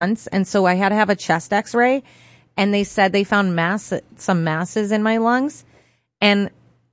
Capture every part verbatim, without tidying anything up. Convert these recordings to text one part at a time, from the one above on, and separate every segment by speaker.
Speaker 1: months, and so I had to have a chest x-ray, and they said they found mass, some masses in my lungs, and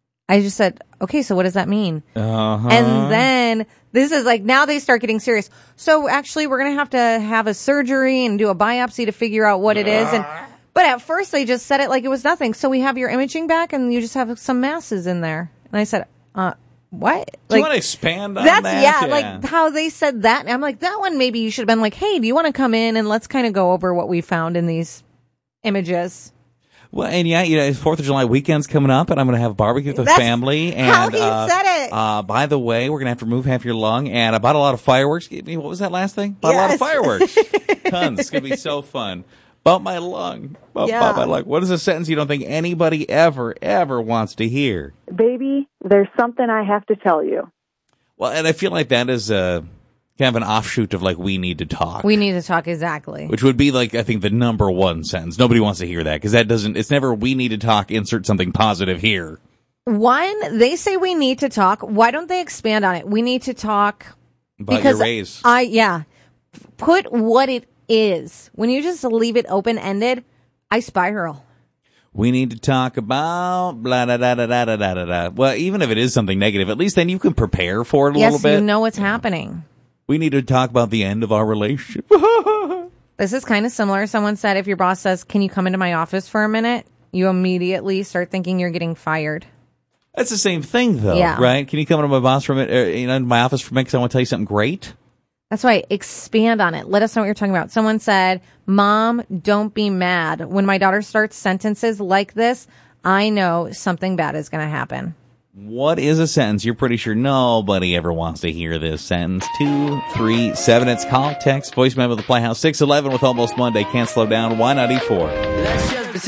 Speaker 1: I just said, okay, so what does that mean?
Speaker 2: Uh-huh.
Speaker 1: And then this is like, now they start getting serious. So actually, we're going to have to have a surgery and do a biopsy to figure out what it is. And but at first, they just said it like it was nothing. So we have your imaging back, and you just have some masses in there. And I said, uh, what?
Speaker 2: Do
Speaker 1: like,
Speaker 2: you want to expand on
Speaker 1: that's,
Speaker 2: that?
Speaker 1: Yeah, yeah, like how they said that. And I'm like, that one, maybe you should have been like, hey, do you want to come in and let's kind of go over what we found in these images?
Speaker 2: Well, and yeah, you know, Fourth of July weekend's coming up, and I'm going to have a barbecue with the
Speaker 1: That's
Speaker 2: family. And,
Speaker 1: how he
Speaker 2: uh,
Speaker 1: said it.
Speaker 2: Uh, by the way, we're going to have to remove half your lung, and I bought a lot of fireworks. What was that last thing? Bought
Speaker 1: Yes.
Speaker 2: a lot of fireworks. Tons. It's going to be so fun. Bought my lung. Bought,
Speaker 1: Yeah.
Speaker 2: bought my lung. What is a sentence you don't think anybody ever, ever wants to hear?
Speaker 3: Baby, there's something I have to tell you.
Speaker 2: Well, and I feel like that is uh, kind of an offshoot of like, we need to talk.
Speaker 1: We need to talk, exactly.
Speaker 2: Which would be like, I think, the number one sentence. Nobody wants to hear that because that doesn't, it's never, we need to talk, insert something positive here.
Speaker 1: One, they say we need to talk. Why don't they expand on it? We need to talk
Speaker 2: About
Speaker 1: because
Speaker 2: your raise.
Speaker 1: I, yeah, put what it is. When you just leave it open-ended, I spiral.
Speaker 2: We need to talk about blah, da, da, da, da, da, da, da. Well, even if it is something negative, at least then you can prepare for it a
Speaker 1: yes,
Speaker 2: little bit.
Speaker 1: you know what's happening.
Speaker 2: We need to talk about the end of our relationship.
Speaker 1: This is kind of similar. Someone said if your boss says, can you come into my office for a minute? You immediately start thinking you're getting fired.
Speaker 2: That's the same thing, though,
Speaker 1: Yeah.
Speaker 2: right? Can you come into my boss for a minute, uh, you know, in my office for a minute because I want to tell you something great?
Speaker 1: That's why expand on it. Let us know what you're talking about. Someone said, Mom, don't be mad. When my daughter starts sentences like this, I know something bad is going to happen.
Speaker 2: What is a sentence you're pretty sure nobody ever wants to hear this sentence? Two, three, seven. It's call, text, voicemail with the Playhouse. six eleven with Almost Monday. Can't slow down. Why not E four?